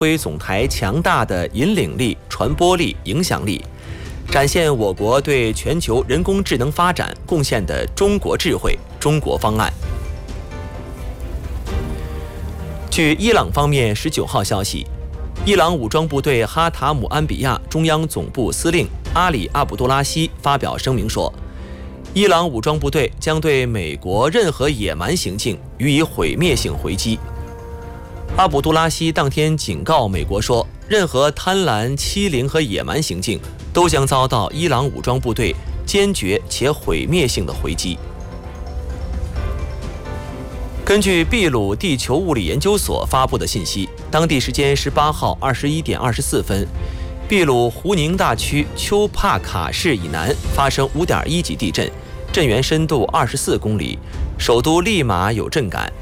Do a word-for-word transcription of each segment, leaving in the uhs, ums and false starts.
挥总台强大的引领力、传播力、影响力，展现我国对全球人工智能发展贡献的中国智慧、中国方案。据伊朗方面十九号消息，伊朗武装部队哈塔姆安比亚中央总部司令阿里·阿卜杜拉希发表声明说，伊朗武装部队将对美国任何野蛮行径予以毁灭性回击。阿卜杜拉希当天警告美国说，任何贪婪、欺凌和野蛮行径都将遭到伊朗武装部队坚决且毁灭性的回击。根据秘鲁地球物理研究所发布的信息，当地时间十八号二十一点二十四分，秘鲁胡宁大区丘帕卡市以南发生五点一级地震，震源深度二十四公里，首都利马有震感。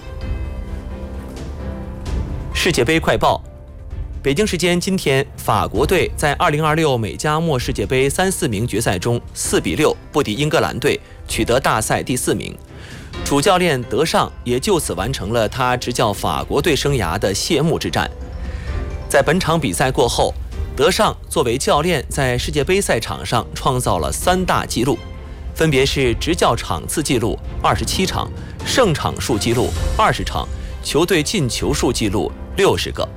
世界杯快报：北京时间今天，法国队在二零二六美加墨世界杯三四名决赛中四比六不敌英格兰队，取得大赛第四名。主教练德尚也就此完成了他执教法国队生涯的谢幕之战。在本场比赛过后，德尚作为教练在世界杯赛场上创造了三大纪录，分别是执教场次纪录二十七场、胜场数纪录二十场、球队进球数纪录六十个。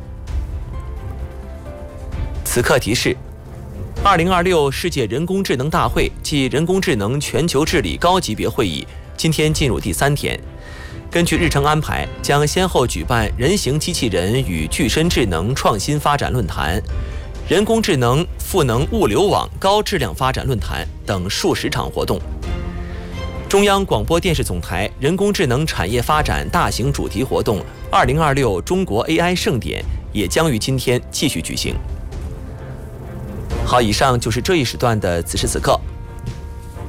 此刻提示：二零二六世界人工智能大会暨人工智能全球治理高级别会议今天进入第三天。根据日程安排，将先后举办人形机器人与具身智能创新发展论坛、人工智能赋能物流网高质量发展论坛等数十场活动。中央广播电视总台人工智能产业发展大型主题活动二零二六中国 A I 盛典也将于今天继续举行。好，以上就是这一时段的此时此刻，